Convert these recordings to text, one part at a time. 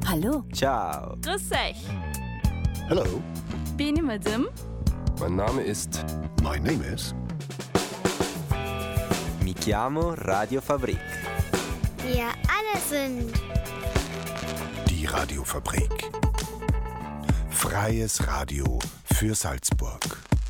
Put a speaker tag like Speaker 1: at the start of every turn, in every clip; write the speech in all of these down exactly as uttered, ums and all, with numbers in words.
Speaker 1: Hallo.
Speaker 2: Ciao.
Speaker 1: Grüß euch.
Speaker 3: Hello.
Speaker 1: Bin ich Madame?
Speaker 2: Mein Name ist...
Speaker 3: My name is...
Speaker 2: Mi chiamo Radio Fabrik.
Speaker 4: Wir alle sind...
Speaker 3: Die Radiofabrik. Freies Radio für Salzburg.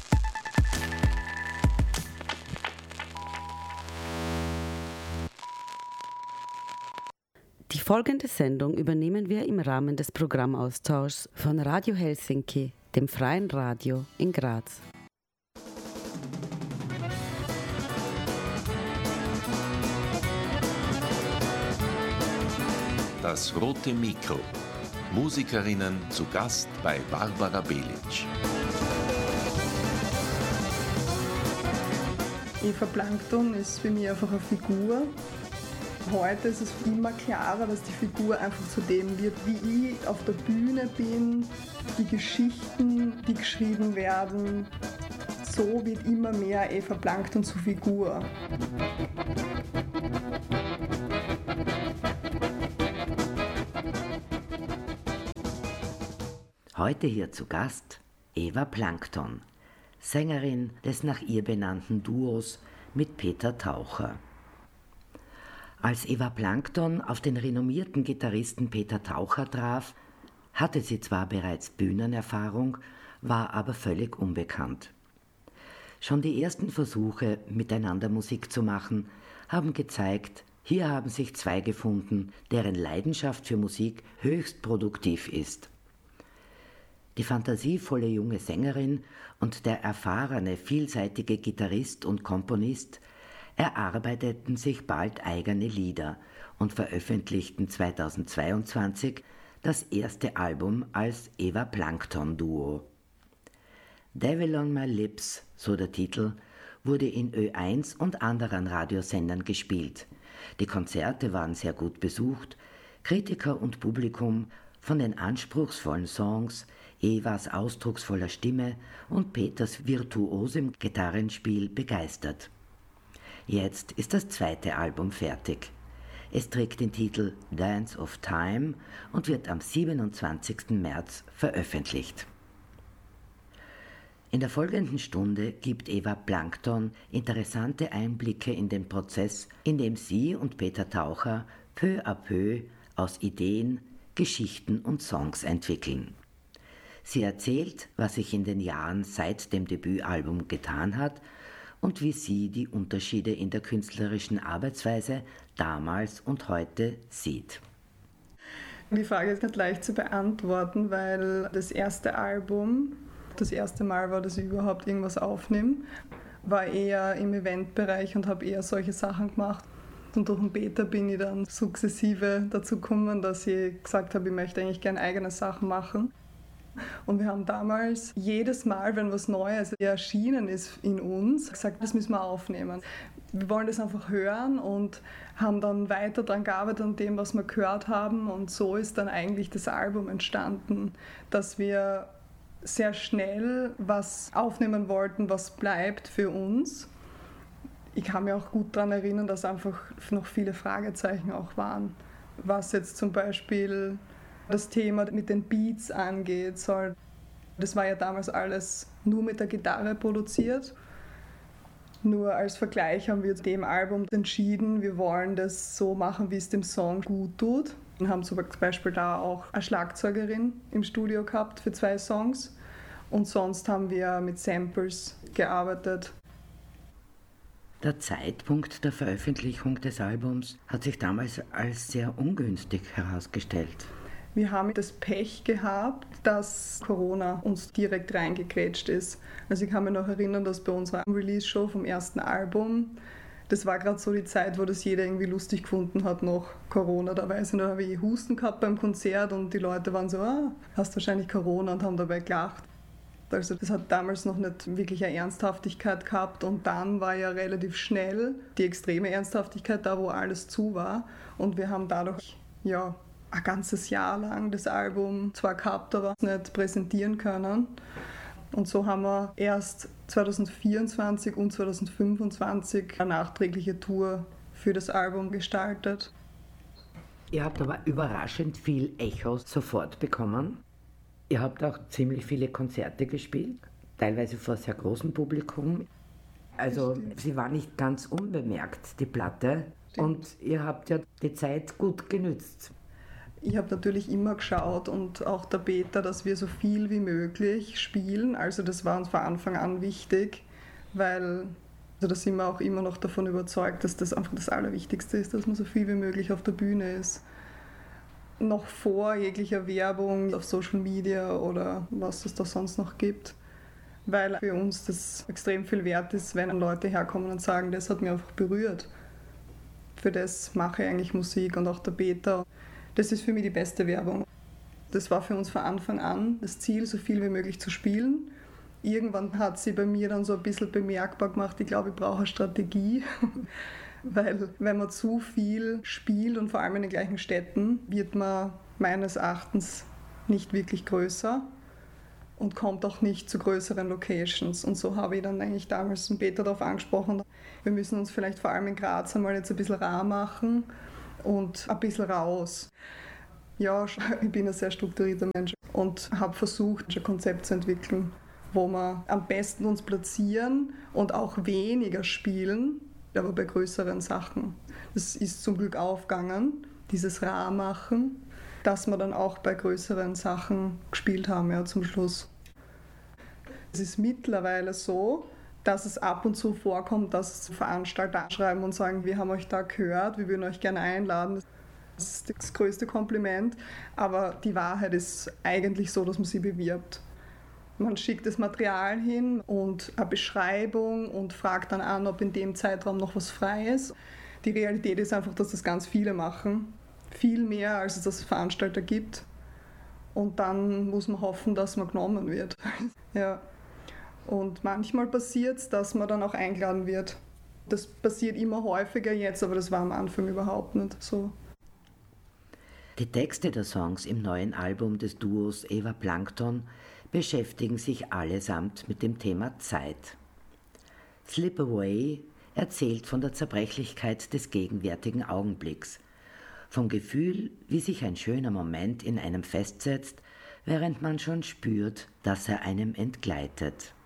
Speaker 5: Die folgende Sendung übernehmen wir im Rahmen des Programmaustauschs von Radio Helsinki, dem freien Radio in Graz.
Speaker 6: Das rote Mikro. Musikerinnen zu Gast bei Barbara Belic.
Speaker 7: Eva Plankton ist für mich einfach eine Figur. Heute ist es immer klarer, dass die Figur einfach zu dem wird, wie ich auf der Bühne bin, die Geschichten, die geschrieben werden. So wird immer mehr Eva Plankton zur Figur.
Speaker 8: Heute hier zu Gast Eva Plankton, Sängerin des nach ihr benannten Duos mit Peter Taucher. Als Eva Plankton auf den renommierten Gitarristen Peter Taucher traf, hatte sie zwar bereits Bühnenerfahrung, war aber völlig unbekannt. Schon die ersten Versuche, miteinander Musik zu machen, haben gezeigt, hier haben sich zwei gefunden, deren Leidenschaft für Musik höchst produktiv ist. Die fantasievolle junge Sängerin und der erfahrene, vielseitige Gitarrist und Komponist erarbeiteten sich bald eigene Lieder und veröffentlichten zweitausendzweiundzwanzig das erste Album als Eva Plankton Duo. Devil on My Lips, so der Titel, wurde in Ö eins und anderen Radiosendern gespielt. Die Konzerte waren sehr gut besucht, Kritiker und Publikum von den anspruchsvollen Songs, Evas ausdrucksvoller Stimme und Peters virtuosem Gitarrenspiel begeistert. Jetzt ist das zweite Album fertig. Es trägt den Titel Dance of Time und wird am siebenundzwanzigsten März veröffentlicht. In der folgenden Stunde gibt Eva Plankton interessante Einblicke in den Prozess, in dem sie und Peter Taucher peu à peu aus Ideen, Geschichten und Songs entwickeln. Sie erzählt, was sich in den Jahren seit dem Debütalbum getan hat und wie sie die Unterschiede in der künstlerischen Arbeitsweise damals und heute sieht.
Speaker 7: Die Frage ist nicht leicht zu beantworten, weil das erste Album, das erste Mal war, dass ich überhaupt irgendwas aufnehme, war eher im Eventbereich und habe eher solche Sachen gemacht. Und durch den Peter bin ich dann sukzessive dazu gekommen, dass ich gesagt habe, ich möchte eigentlich gerne eigene Sachen machen. Und wir haben damals jedes Mal, wenn was Neues erschienen ist in uns, gesagt, das müssen wir aufnehmen. Wir wollen das einfach hören und haben dann weiter daran gearbeitet an dem, was wir gehört haben. Und so ist dann eigentlich das Album entstanden, dass wir sehr schnell was aufnehmen wollten, was bleibt für uns. Ich kann mich auch gut daran erinnern, dass einfach noch viele Fragezeichen auch waren. Was jetzt zum Beispiel das Thema mit den Beats angeht, soll. Das war ja damals alles nur mit der Gitarre produziert. Nur als Vergleich haben wir zu dem Album entschieden, wir wollen das so machen, wie es dem Song gut tut. Wir haben zum Beispiel da auch eine Schlagzeugerin im Studio gehabt für zwei Songs. Und sonst haben wir mit Samples gearbeitet.
Speaker 8: Der Zeitpunkt der Veröffentlichung des Albums hat sich damals als sehr ungünstig herausgestellt.
Speaker 7: Wir haben das Pech gehabt, dass Corona uns direkt reingekrätscht ist. Also ich kann mich noch erinnern, dass bei unserer Release-Show vom ersten Album, das war gerade so die Zeit, wo das jeder irgendwie lustig gefunden hat, noch Corona. Da weiß ich noch, habe ich Husten gehabt beim Konzert und die Leute waren so, ah, hast wahrscheinlich Corona und haben dabei gelacht. Also das hat damals noch nicht wirklich eine Ernsthaftigkeit gehabt und dann war ja relativ schnell die extreme Ernsthaftigkeit da, wo alles zu war und wir haben dadurch ja ein ganzes Jahr lang das Album zwar gehabt, aber nicht präsentieren können. Und so haben wir erst zweitausendvierundzwanzig und zweitausendfünfundzwanzig eine nachträgliche Tour für das Album gestaltet.
Speaker 8: Ihr habt aber überraschend viel Echo sofort bekommen. Ihr habt auch ziemlich viele Konzerte gespielt, teilweise vor sehr großem Publikum. Also sie war nicht ganz unbemerkt, die Platte. Stimmt. Und ihr habt ja die Zeit gut genützt.
Speaker 7: Ich habe natürlich immer geschaut und auch der Peter, dass wir so viel wie möglich spielen. Also das war uns von Anfang an wichtig, weil also da sind wir auch immer noch davon überzeugt, dass das einfach das Allerwichtigste ist, dass man so viel wie möglich auf der Bühne ist. Noch vor jeglicher Werbung auf Social Media oder was es da sonst noch gibt. Weil für uns das extrem viel wert ist, wenn Leute herkommen und sagen, das hat mich einfach berührt. Für das mache ich eigentlich Musik und auch der Peter. Das ist für mich die beste Werbung. Das war für uns von Anfang an das Ziel, so viel wie möglich zu spielen. Irgendwann hat sie bei mir dann so ein bisschen bemerkbar gemacht, ich glaube, ich brauche eine Strategie. Weil wenn man zu viel spielt und vor allem in den gleichen Städten, wird man meines Erachtens nicht wirklich größer und kommt auch nicht zu größeren Locations. Und so habe ich dann eigentlich damals den Peter darauf angesprochen, wir müssen uns vielleicht vor allem in Graz einmal jetzt ein bisschen rar machen und ein bisschen raus. Ja, ich bin ein sehr strukturierter Mensch und habe versucht, ein Konzept zu entwickeln, wo wir am besten uns platzieren und auch weniger spielen, aber bei größeren Sachen. Das ist zum Glück aufgegangen, dieses Rar-Machen, dass wir dann auch bei größeren Sachen gespielt haben, ja, zum Schluss. Es ist mittlerweile so, dass es ab und zu vorkommt, dass Veranstalter anschreiben und sagen, wir haben euch da gehört, wir würden euch gerne einladen. Das ist das größte Kompliment, aber die Wahrheit ist eigentlich so, dass man sie bewirbt. Man schickt das Material hin und eine Beschreibung und fragt dann an, ob in dem Zeitraum noch was frei ist. Die Realität ist einfach, dass das ganz viele machen. Viel mehr, als es das Veranstalter gibt. Und dann muss man hoffen, dass man genommen wird. Ja. Und manchmal passiert es, dass man dann auch eingeladen wird. Das passiert immer häufiger jetzt, aber das war am Anfang überhaupt nicht so.
Speaker 8: Die Texte der Songs im neuen Album des Duos Eva Plankton beschäftigen sich allesamt mit dem Thema Zeit. Slip Away erzählt von der Zerbrechlichkeit des gegenwärtigen Augenblicks, vom Gefühl, wie sich ein schöner Moment in einem festsetzt, während man schon spürt, dass er einem entgleitet.